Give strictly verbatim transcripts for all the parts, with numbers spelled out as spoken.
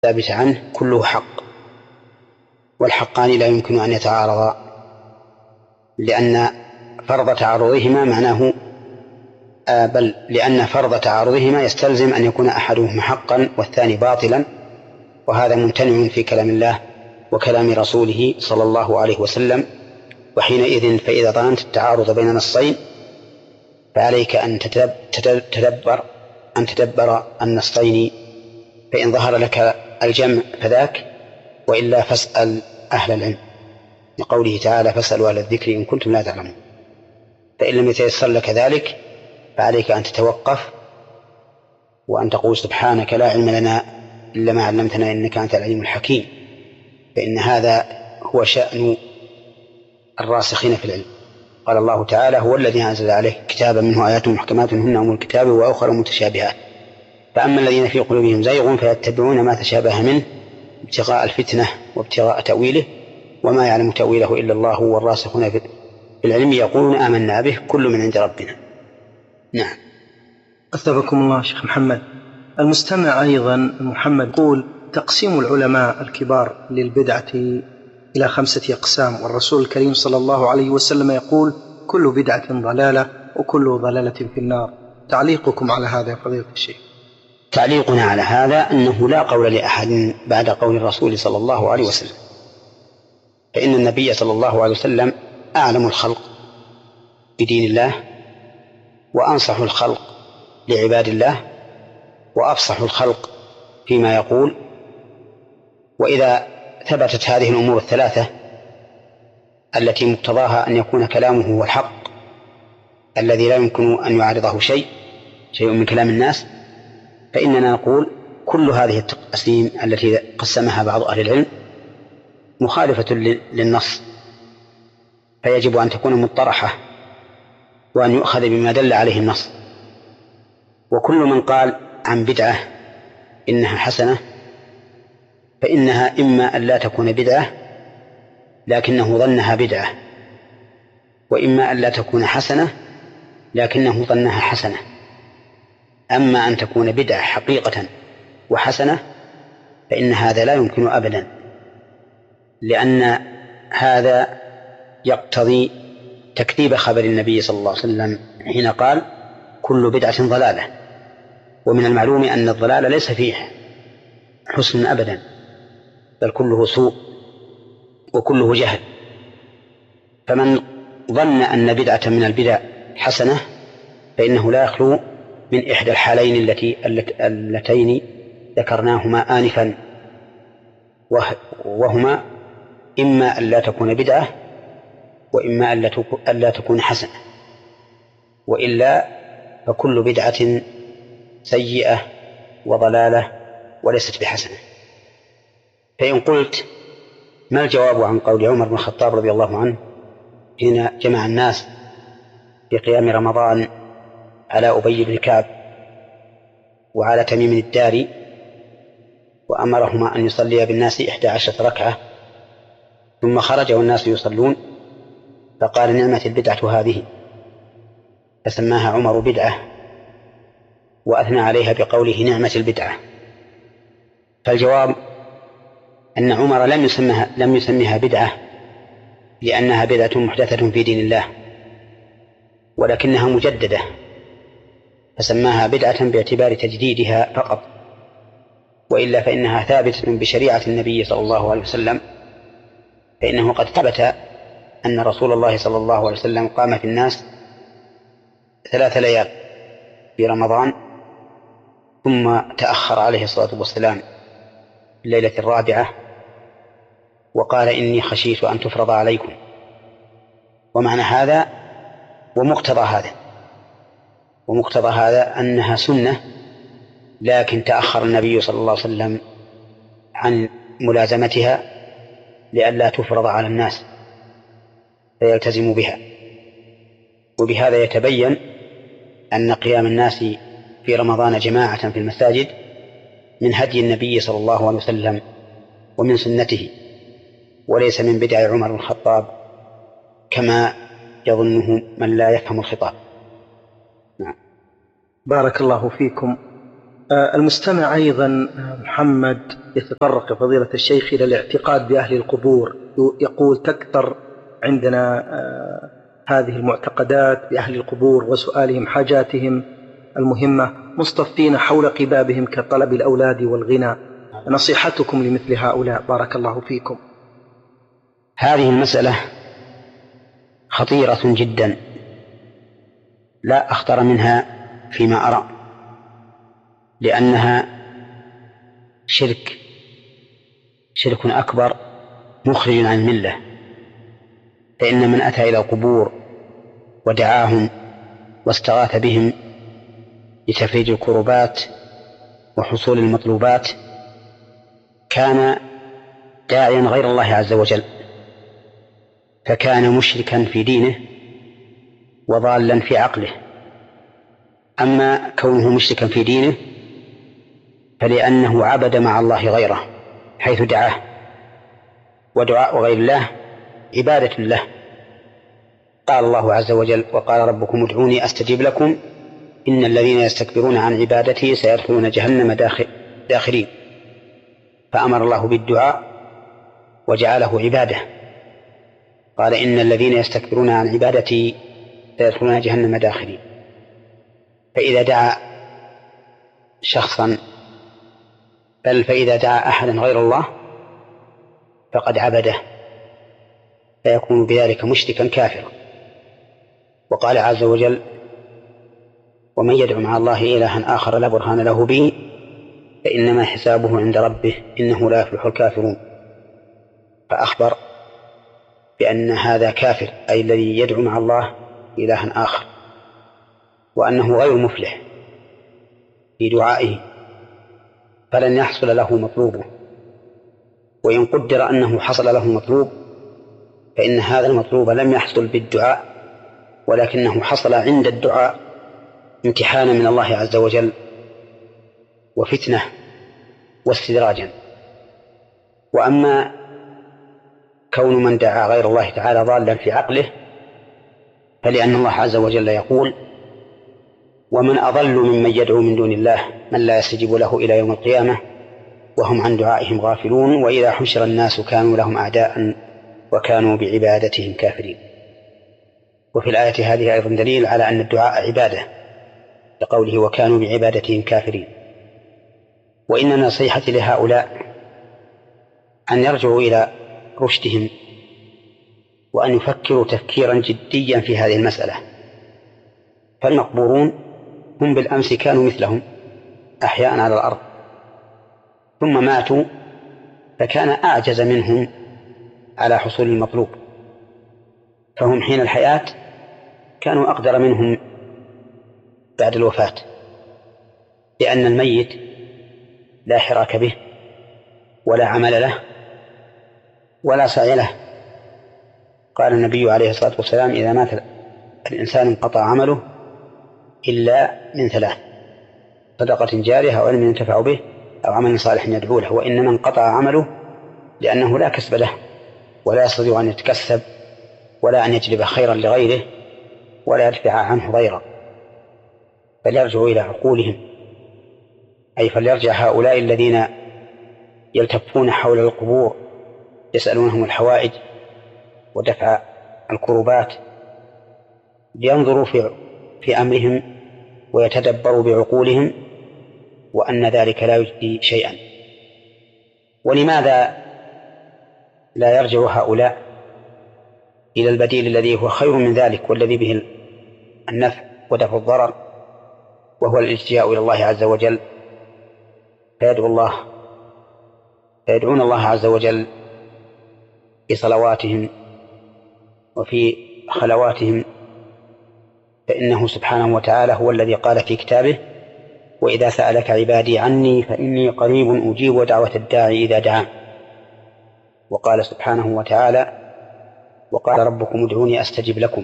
ثابت عنه كله حق، والحقان لا يمكن أن يتعارضا، لأن فرض تعارضهما معناه بل لأن فرض تعارضهما يستلزم أن يكون أحدهما حقا والثاني باطلا، وهذا ممتنع في كلام الله وكلام رسوله صلى الله عليه وسلم. وحينئذ فإذا ظننت التعارض بين نصين فعليك أن تتدبر أن تدبر النصين، فإن ظهر لك الجمع فذاك، وإلا فاسأل أهل العلم، لقوله تعالى فاسألوا أهل الذكر إن كنتم لا تعلمون. فإن لم يتيسر لك ذلك فعليك أن تتوقف وأن تقول سبحانك لا علم لنا إلا ما علمتنا إنك أنت العليم الحكيم، فإن هذا هو شأن الراسخين في العلم. قال الله تعالى هو الذي أنزل عليه كتابا منه آيات محكمات هن أم الكتاب وأخر متشابهات، فأما الذين في قلوبهم زيغ فيتبعون ما تشابه منه ابتغاء الفتنة وابتغاء تأويله وما يعلم تأويله إلا الله والراسخون في العلم يقولون آمنا به كل من عند ربنا. نعم. أثابكم الله شيخ محمد. المستمع أيضا محمد يقول تقسيم العلماء الكبار للبدعة إلى خمسة أقسام، والرسول الكريم صلى الله عليه وسلم يقول كل بدعة ضلالة وكل ضلالة في النار. تعليقكم على هذا يا فضيلة الشيخ؟ تعليقنا على هذا أنه لا قول لأحد بعد قول الرسول صلى الله عليه وسلم، فإن النبي صلى الله عليه وسلم أعلم الخلق بدين الله، وأنصح الخلق لعباد الله، وأفصح الخلق فيما يقول. وإذا ثبتت هذه الأمور الثلاثة التي مقتضاها أن يكون كلامه هو الحق الذي لا يمكن أن يعارضه شيء شيء من كلام الناس، فإننا نقول كل هذه التقسيم التي قسمها بعض أهل العلم مخالفة للنص، فيجب أن تكون مطرحة وأن يؤخذ بما دل عليه النص. وكل من قال عن بدعة إنها حسنة فإنها إما أن لا تكون بدعة لكنه ظنها بدعة، وإما أن لا تكون حسنة لكنه ظنها حسنة. أما أن تكون بدعة حقيقة وحسنة فإن هذا لا يمكن أبدا، لأن هذا يقتضي تكذيب خبر النبي صلى الله عليه وسلم حين قال كل بدعة ضلالة، ومن المعلوم أن الضلال ليس فيه حسن أبدا، بل كله سوء وكله جهل. فمن ظن أن بدعة من البدع حسنة فإنه لا يخلو من إحدى الحالين التي اللتين ذكرناهما آنفا، وهما إما أن لا تكون بدعة وإما أن لا تكون حسنة، وإلا فكل بدعة سيئة وضلالة وليست بحسنة. فإن قلت ما الجواب عن قول عمر بن الخطاب رضي الله عنه حين جمع الناس في قيام رمضان على أبي بن كعب وعلى تميم الداري وأمرهما أن يصليا بالناس إحدى عشرة ركعة ثم خرج والناس يصلون فقال نعمة البدعة هذه، فسماها عمر بدعة وأثنى عليها بقوله نعمة البدعة. فالجواب أن عمر لم يسمها, لم يسميها بدعة لأنها بدعة محدثة في دين الله، ولكنها مجددة فسماها بدعة باعتبار تجديدها فقط، وإلا فإنها ثابتة بشريعة النبي صلى الله عليه وسلم، فإنه قد ثبت أن رسول الله صلى الله عليه وسلم قام في الناس ثلاث ليال في رمضان ثم تأخر عليه الصلاة والسلام الليلة الرابعة وقال إني خشيت أن تفرض عليكم. ومعنى هذا ومقتضى هذا ومقتضى هذا أنها سنة، لكن تأخر النبي صلى الله عليه وسلم عن ملازمتها لئلا تفرض على الناس فيلتزموا بها. وبهذا يتبين أن قيام الناس في رمضان جماعة في المساجد من هدي النبي صلى الله عليه وسلم ومن سنته، وليس من بدع عمر بن الخطاب كما يظنه من لا يفهم الخطاب. نعم. بارك الله فيكم. المستمع أيضا محمد يتطرق فضيلة الشيخ إلى الاعتقاد بأهل القبور، يقول تكثر عندنا هذه المعتقدات بأهل القبور وسؤالهم حاجاتهم المهمة مصطفين حول قبابهم كطلب الأولاد والغنى، نصيحتكم لمثل هؤلاء بارك الله فيكم. هذه المسألة خطيرة جدا لا أخطر منها فيما أرى، لأنها شرك شرك أكبر مخرج عن الملة. فإن من أتى إلى القبور ودعاهم واستغاث بهم لتفريج الكربات وحصول المطلوبات كان داعيا غير الله عز وجل، فكان مشركا في دينه وضالا في عقله. أما كونه مشركا في دينه فلأنه عبد مع الله غيره حيث دعاه، ودعاء غير الله عبادة له. قال الله عز وجل: وقال ربكم ادعوني أستجب لكم إن الذين يستكبرون عن عبادتي سيدخلون جهنم داخرين. فأمر الله بالدعاء وجعله عبادة، قال إن الذين يستكبرون عن عبادتي سيدخلون جهنم داخرين. فإذا دعا شخصا بل فإذا دعا أحدا غير الله فقد عبده، فيكون بذلك مشركا كافرا. وقال عز وجل: ومن يدعو مع الله إلها آخر لا برهان له به فإنما حسابه عند ربه إنه لا يفلح الكافرون. فأخبر بأن هذا كافر، أي الذي يدعو مع الله إلها آخر، وأنه غير مفلح في دعائه، فلن يحصل له مطلوبه. وإن قدر أنه حصل له مطلوب فإن هذا المطلوب لم يحصل بالدعاء، ولكنه حصل عند الدعاء امتحانا من الله عز وجل وفتنة واستدراجا. وأما كون من دعا غير الله تعالى ضالا في عقله فلأن الله عز وجل يقول: ومن أضل ممن يدعو من دون الله من لا يستجيب له إلى يوم القيامة وهم عن دعائهم غافلون وإذا حشر الناس كانوا لهم أعداء وكانوا بعبادتهم كافرين. وفي الآية هذه أيضا دليل على أن الدعاء عبادة لقوله: وكانوا بعبادتهم كافرين. وإن نصيحتي لهؤلاء أن يرجعوا إلى رشدهم وأن يفكروا تفكيرا جديا في هذه المسألة. فالمقبورون هم بالأمس كانوا مثلهم أحياء على الأرض، ثم ماتوا فكان أعجز منهم على حصول المطلوب، فهم حين الحياة كانوا أقدر منهم بعد الوفاة، لأن الميت لا حراك به ولا عمل له ولا سعي له. قال النبي عليه الصلاة والسلام: إذا مات الإنسان انقطع عمله إلا من ثلاث: صدقة جارية أو علم ينتفع به أو عمل صالح يدعو له. وإنما انقطع عمله لأنه لا كسب له ولا يستطيع أن يتكسب ولا أن يجلب خيرا لغيره ولا يدفع عنه ضيرا. فليرجعوا إلى عقولهم، أي فليرجع هؤلاء الذين يلتفون حول القبور يسألونهم الحوائج ودفع الكربات لينظروا في, في أمرهم ويتدبروا بعقولهم وأن ذلك لا يجدي شيئا. ولماذا لا يرجع هؤلاء إلى البديل الذي هو خير من ذلك والذي به النفع ودفع الضرر، وهو الالتجاء إلى الله عز وجل، فيدعو الله فيدعون الله عز وجل في صلواتهم وفي خلواتهم، فإنه سبحانه وتعالى هو الذي قال في كتابه: وإذا سألك عبادي عني فإني قريب أجيب دعوة الداعي إذا دعان. وقال سبحانه وتعالى: وقال ربكم ادعوني أستجب لكم.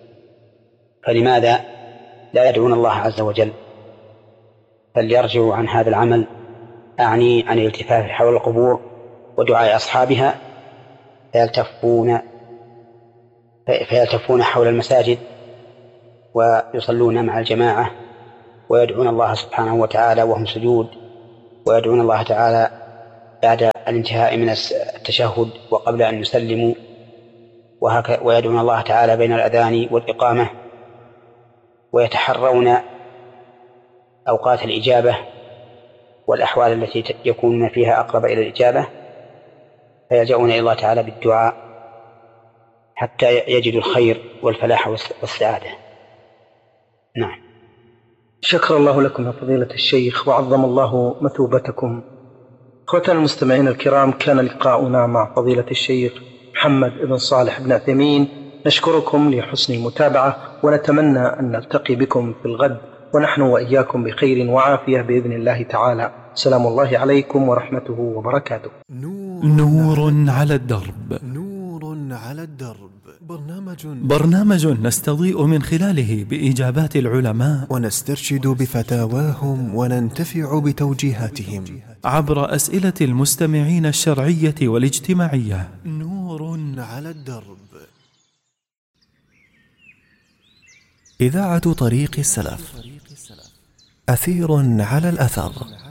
فلماذا لا يدعون الله عز وجل؟ فليرجعوا عن هذا العمل، أعني عن الالتفاف حول القبور ودعاء أصحابها، فيلتفون فيلتفون حول المساجد ويصلون مع الجماعة ويدعون الله سبحانه وتعالى وهم سجود، ويدعون الله تعالى بعد الانتهاء من التشهد وقبل أن يسلموا، ويدعون الله تعالى بين الأذان والإقامة، ويتحرون أوقات الإجابة والأحوال التي يكونون فيها أقرب إلى الإجابة، فيلجؤون إلى الله تعالى بالدعاء حتى يجدوا الخير والفلاح والسعادة. نعم. شكر الله لكم يا فضيلة الشيخ وعظم الله مثوبتكم. أخوتنا المستمعين الكرام، كان لقاؤنا مع فضيلة الشيخ محمد بن صالح بن عثيمين. نشكركم لحسن المتابعة، ونتمنى أن نلتقي بكم في الغد ونحن وإياكم بخير وعافية بإذن الله تعالى. سلام الله عليكم ورحمته وبركاته. نور على الدرب. نور على الدرب. برنامج برنامج نستضيء من خلاله بإجابات العلماء، ونسترشد بفتاواهم، وننتفع بتوجيهاتهم عبر أسئلة المستمعين الشرعية والاجتماعية. نور على الدرب. إذاعة طريق السلف، أثير على الأثر.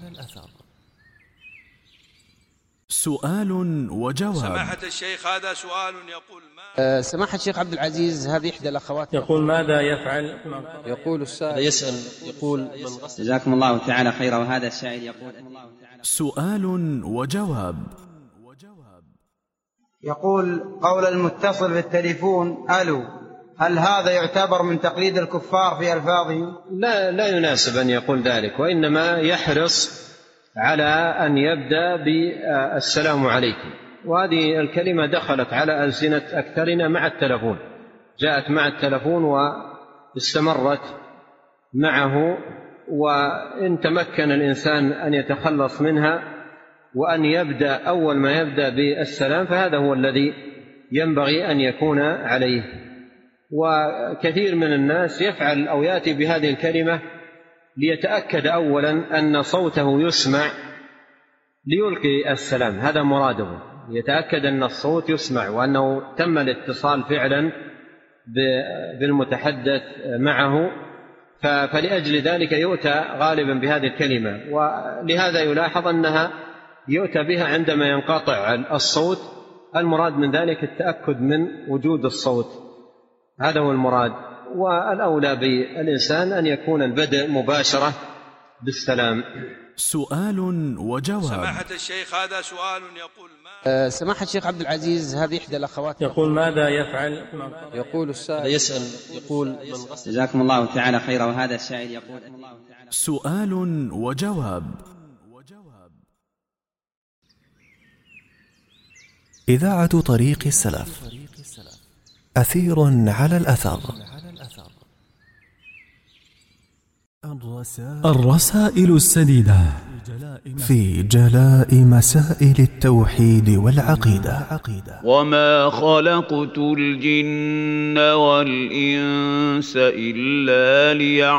سؤال وجواب. سماحة الشيخ، هذا سؤال يقول ما أه سماحة الشيخ عبد العزيز، هذه إحدى الأخوات يقول ماذا يفعل؟ يقول السائل يسأل يقول جزاكم الله تعالى خيرا. وهذا السائل يقول سؤال وجواب. يقول قول المتصل بالتليفون ألو، هل هذا يعتبر من تقليد الكفار في ألفاظهم؟ لا لا يناسب أن يقول ذلك، وإنما يحرص على أن يبدأ بالسلام عليكم، وهذه الكلمة دخلت على ألسنة أكثرنا مع التلفون، جاءت مع التلفون واستمرت معه، وإن تمكن الإنسان أن يتخلص منها وأن يبدأ أول ما يبدأ بالسلام فهذا هو الذي ينبغي أن يكون عليه. وكثير من الناس يفعل أو يأتي بهذه الكلمة ليتأكد أولا أن صوته يسمع ليلقي السلام، هذا مراده، يتأكد أن الصوت يسمع وأنه تم الاتصال فعلا بالمتحدث معه، فلأجل ذلك يؤتى غالبا بهذه الكلمة. ولهذا يلاحظ أنها يؤتى بها عندما ينقطع الصوت، المراد من ذلك التأكد من وجود الصوت، هذا هو المراد. والأولى بالإنسان أن يكون البدء مباشرة بالسلام. سؤال وجواب. سماحة الشيخ، هذا سؤال يقول ما أه سماحة الشيخ عبد العزيز، هذه إحدى الأخوات يقول ماذا يفعل؟ يقول السائل يسأل يقول جزاكم الله تعالى خيرا. وهذا السائل يقول سؤال وجواب. إذاعة طريق السلف، أثير على الأثر. الرسائل السديدة في جلاء مسائل التوحيد والعقيدة. وما خلقت الجن والإنس إلا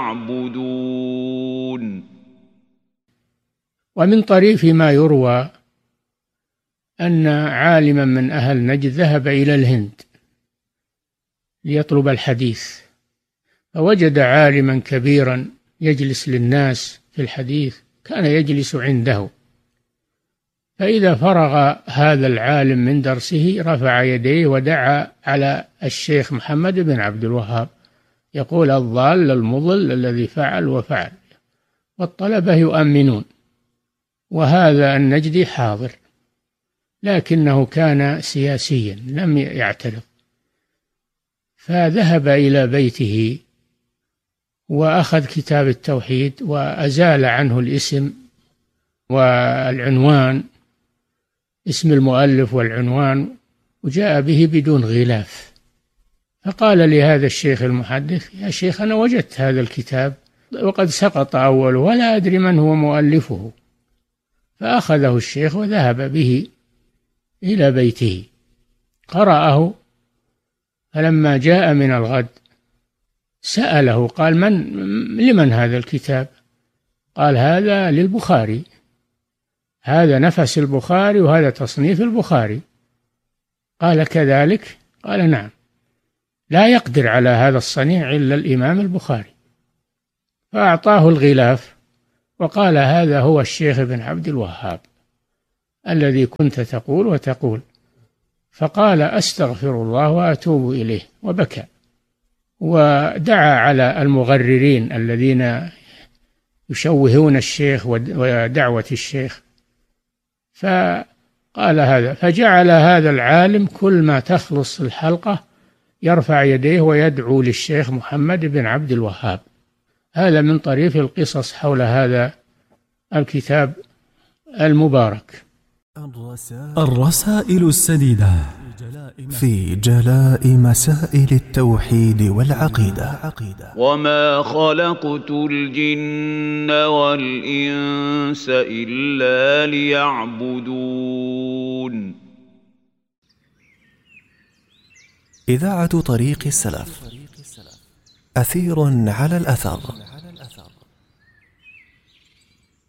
ليعبدون. ومن طريف ما يروى أن عالما من أهل نجد ذهب إلى الهند ليطلب الحديث، فوجد عالما كبيرا يجلس للناس في الحديث، كان يجلس عنده، فإذا فرغ هذا العالم من درسه رفع يديه ودعا على الشيخ محمد بن عبد الوهاب، يقول الضال المضل الذي فعل وفعل، والطلبة يؤمنون. وهذا النجدي حاضر، لكنه كان سياسيا لم يعترض، فذهب إلى بيته وأخذ كتاب التوحيد وأزال عنه الاسم والعنوان، اسم المؤلف والعنوان، وجاء به بدون غلاف. فقال لهذا الشيخ المحدث: يا شيخ، أنا وجدت هذا الكتاب وقد سقط أوله ولا أدري من هو مؤلفه. فأخذه الشيخ وذهب به إلى بيته، قرأه، فلما جاء من الغد سأله، قال: من لمن هذا الكتاب؟ قال: هذا للبخاري، هذا نفس البخاري وهذا تصنيف البخاري. قال: كذلك؟ قال: نعم، لا يقدر على هذا الصنيع إلا الإمام البخاري. فأعطاه الغلاف وقال: هذا هو الشيخ ابن عبد الوهاب الذي كنت تقول وتقول. فقال: أستغفر الله وأتوب إليه، وبكى ودعا على المغررين الذين يشوهون الشيخ ودعوة الشيخ. فقال هذا، فجعل هذا العالم كل ما تخلص الحلقة يرفع يديه ويدعو للشيخ محمد بن عبد الوهاب. هذا من طريف القصص حول هذا الكتاب المبارك. الرسائل السديدة في جلاء مسائل التوحيد والعقيدة. وما خلقت الجن والإنس إلا ليعبدون. إذاعة طريق السلف، أثير على الأثر.